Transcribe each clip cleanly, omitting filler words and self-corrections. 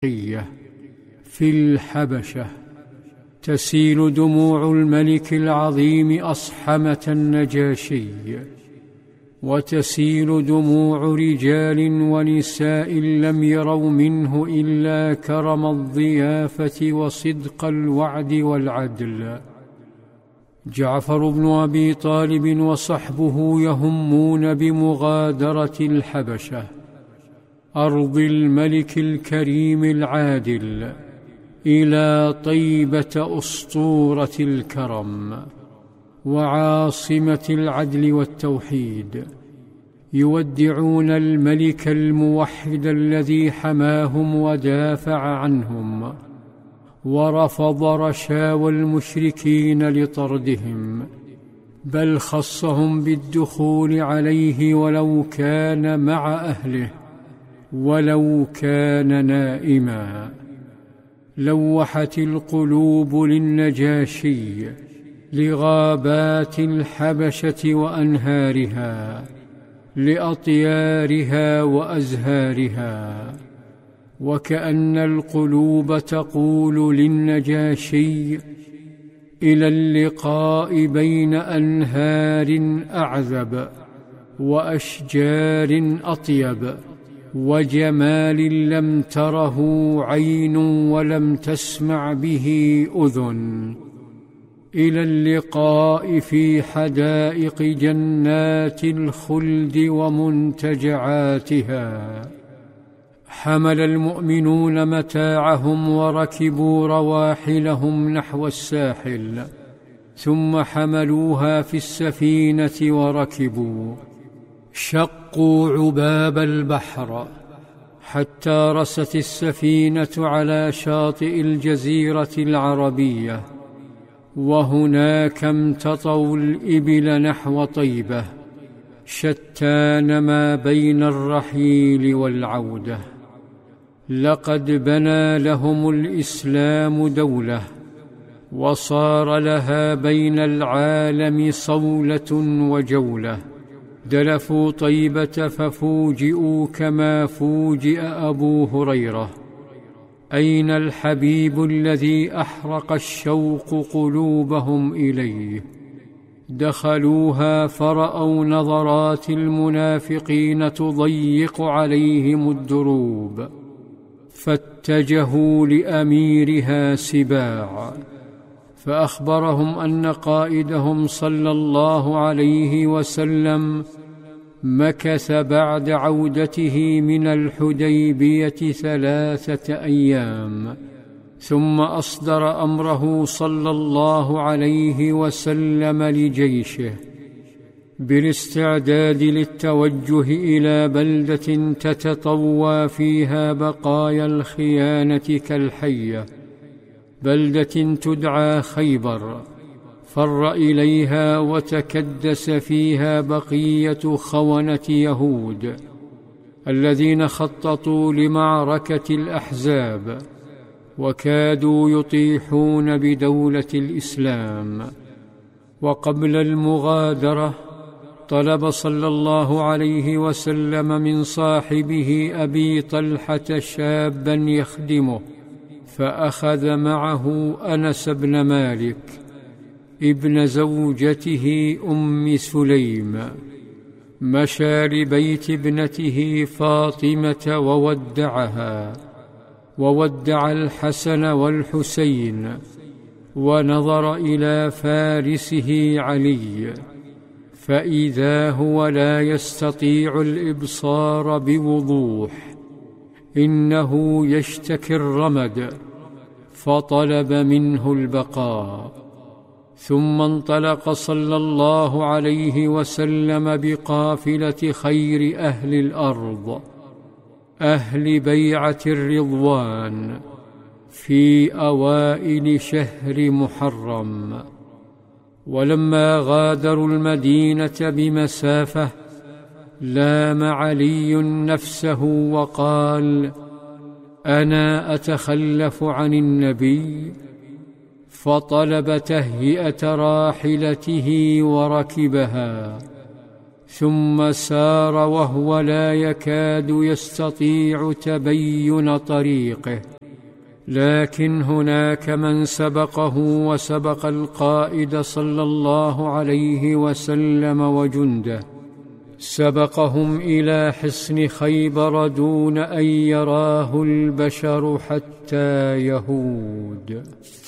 في الحبشة تسيل دموع الملك العظيم أصحمة النجاشي، وتسيل دموع رجال ونساء لم يروا منه إلا كرم الضيافة وصدق الوعد والعدل. جعفر بن أبي طالب وصحبه يهمون بمغادرة الحبشة، أرض الملك الكريم العادل، إلى طيبة أسطورة الكرم وعاصمة العدل والتوحيد. يودعون الملك الموحد الذي حماهم ودافع عنهم، ورفض رشاوى المشركين لطردهم، بل خصهم بالدخول عليه ولو كان مع أهله، ولو كان نائما. لوحت القلوب للنجاشي لغابات الحبشة وأنهارها، لأطيارها وأزهارها، وكأن القلوب تقول للنجاشي: إلى اللقاء بين أنهار أعذب وأشجار أطيب وجمال لم تره عين ولم تسمع به أذن، إلى اللقاء في حدائق جنات الخلد ومنتجعاتها. حمل المؤمنون متاعهم وركبوا رواحلهم نحو الساحل، ثم حملوها في السفينة وركبوا، شقوا عباب البحر حتى رست السفينة على شاطئ الجزيرة العربية، وهناك امتطوا الإبل نحو طيبة، شتان ما بين الرحيل والعودة. لقد بنى لهم الإسلام دولة، وصار لها بين العالم صولة وجولة. دلفوا طيبة ففوجئوا كما فوجئ أبو هريرة: أين الحبيب الذي أحرق الشوق قلوبهم إليه؟ دخلوها فرأوا نظرات المنافقين تضيق عليهم الدروب، فاتجهوا لأميرها سباع، فأخبرهم أن قائدهم صلى الله عليه وسلم مكث بعد عودته من الحديبية 3 أيام، ثم أصدر أمره صلى الله عليه وسلم لجيشه بالاستعداد للتوجه إلى بلدة تتطوى فيها بقايا الخيانة كالحية، بلدة تدعى خيبر. فر إليها وتكدس فيها بقية خونة يهود الذين خططوا لمعركة الأحزاب، وكادوا يطيحون بدولة الإسلام. وقبل المغادرة طلب صلى الله عليه وسلم من صاحبه أبي طلحة شابا يخدمه، فأخذ معه أنس بن مالك ابن زوجته أم سليم. مشى لبيت ابنته فاطمة وودعها، وودع الحسن والحسين، ونظر إلى فارسه علي، فإذا هو لا يستطيع الإبصار بوضوح، إنه يشتكي الرمد، فطلب منه البقاء. ثم انطلق صلى الله عليه وسلم بقافلة خير أهل الأرض، أهل بيعة الرضوان، في أوائل شهر محرم. ولما غادروا المدينة بمسافة لام علي نفسه وقال: أنا أتخلف عن النبي؟ فطلب تهيئة راحلته وركبها، ثم سار وهو لا يكاد يستطيع تبين طريقه، لكن هناك من سبقه وسبق القائد صلى الله عليه وسلم وجنده، سبقهم إلى حصن خيبر دون أن يراه البشر حتى يهود.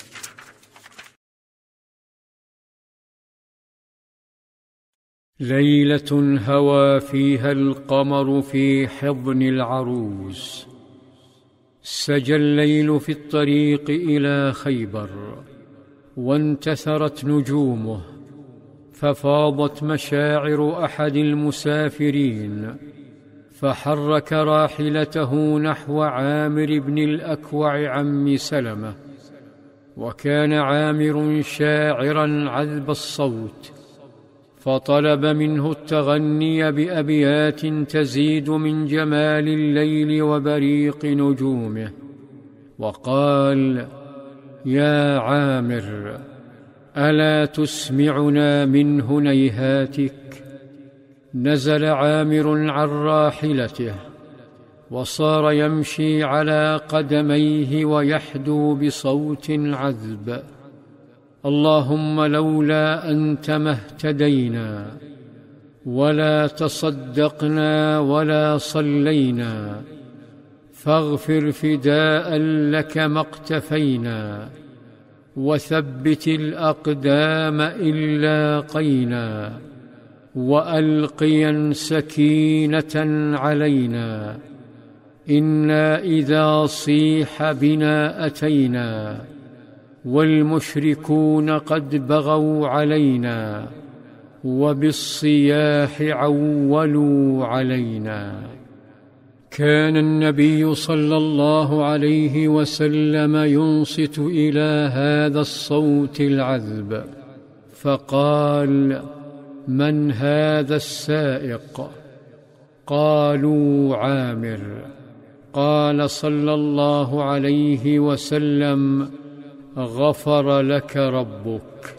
ليلة هوى فيها القمر في حضن العروس. سجى الليل في الطريق إلى خيبر، وانتثرت نجومه، ففاضت مشاعر أحد المسافرين، فحرك راحلته نحو عامر بن الأكوع عم سلمة. وكان عامر شاعرا عذب الصوت، فطلب منه التغني بأبيات تزيد من جمال الليل وبريق نجومه، وقال: يا عامر، ألا تسمعنا من هنيهاتك؟ نزل عامر عن راحلته، وصار يمشي على قدميه ويحدو بصوت عذب: اللهم لولا أنت ما اهتدينا، ولا تصدقنا ولا صلينا، فاغفر فداء لك ما اقتفينا، وثبت الأقدام إن لاقينا، وألقيا سكينة علينا، إنا إذا صيح بنا أتينا، والمشركون قد بغوا علينا، وبالصياح عولوا علينا. كان النبي صلى الله عليه وسلم ينصت إلى هذا الصوت العذب، فقال: من هذا السائق؟ قالوا: عامر. قال صلى الله عليه وسلم: غفر لك ربك.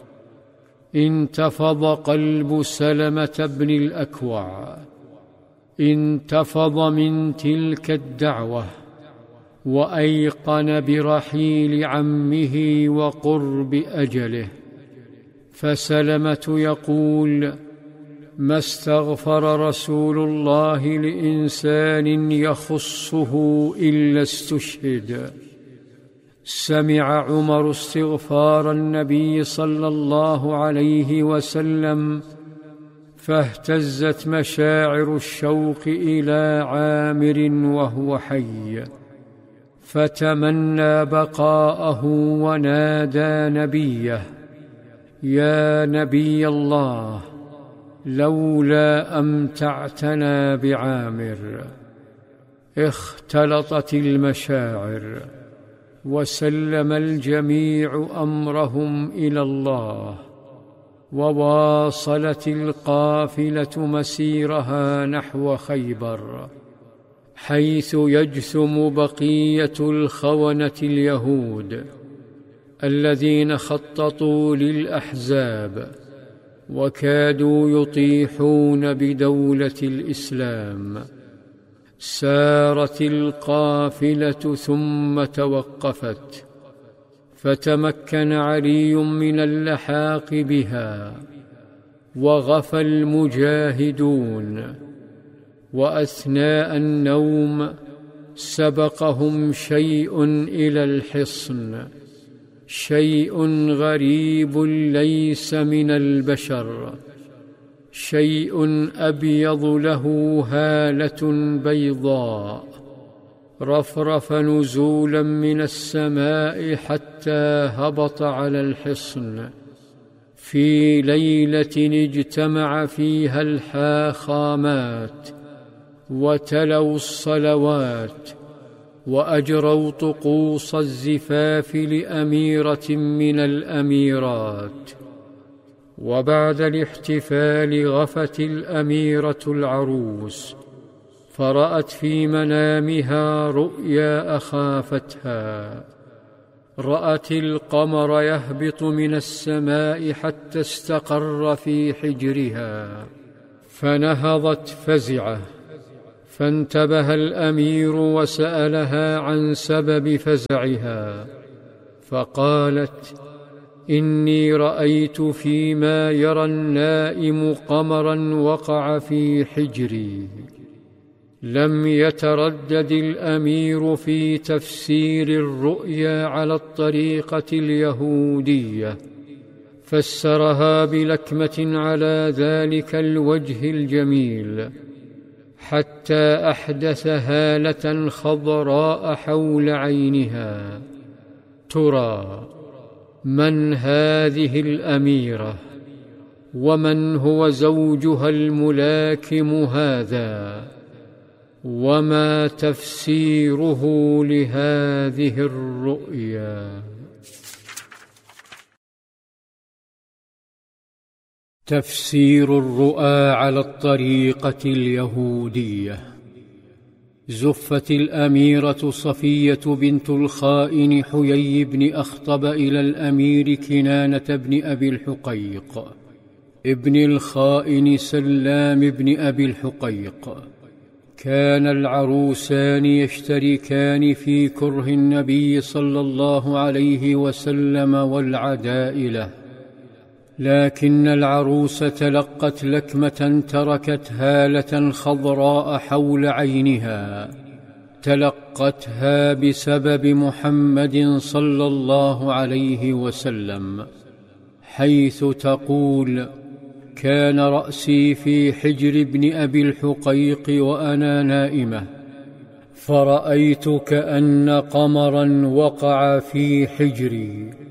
انتفض قلب سلمة بن الأكوع، انتفض من تلك الدعوة، وأيقن برحيل عمه وقرب أجله. فسلمة يقول: ما استغفر رسول الله لإنسان يخصه إلا استشهد. سمع عمر استغفار النبي صلى الله عليه وسلم، فاهتزت مشاعر الشوق إلى عامر وهو حي، فتمنى بقاءه ونادى نبيه: يا نبي الله، لولا أمتعتنا بعامر. اختلطت المشاعر، وسلم الجميع أمرهم إلى الله، وواصلت القافلة مسيرها نحو خيبر، حيث يجثم بقية الخونة اليهود الذين خططوا للأحزاب وكادوا يطيحون بدولة الإسلام. سارت القافلة ثم توقفت، فتمكن علي من اللحاق بها، وغفى المجاهدون، وأثناء النوم سبقهم شيء إلى الحصن، شيء غريب ليس من البشر، شيء أبيض له هالة بيضاء، رفرف نزولا من السماء حتى هبط على الحصن في ليلة اجتمع فيها الحاخامات، وتلوا الصلوات، وأجروا طقوس الزفاف لأميرة من الأميرات. وبعد الاحتفال غفت الأميرة العروس، فرأت في منامها رؤيا أخافتها. رأت القمر يهبط من السماء حتى استقر في حجرها، فنهضت فزعة، فانتبه الأمير وسألها عن سبب فزعها، فقالت: إني رأيت فيما يرى النائم قمرا وقع في حجري. لم يتردد الأمير في تفسير الرؤيا على الطريقة اليهودية، فسرها بلكمة على ذلك الوجه الجميل، حتى أحدث هالة خضراء حول عينها. ترى من هذه الأميرة؟ ومن هو زوجها الملاكم هذا؟ وما تفسيره لهذه الرؤيا؟ تفسير الرؤى على الطريقة اليهودية. زفت الأميرة صفية بنت الخائن حيي بن أخطب إلى الأمير كنانة بن أبي الحقيق ابن الخائن سلام بن أبي الحقيق. كان العروسان يشتركان في كره النبي صلى الله عليه وسلم والعداء له، لكن العروس تلقت لكمة تركت هالة خضراء حول عينها، تلقتها بسبب محمد صلى الله عليه وسلم، حيث تقول: كان رأسي في حجر ابن أبي الحقيق وأنا نائمة، فرأيت كأن قمرا وقع في حجري،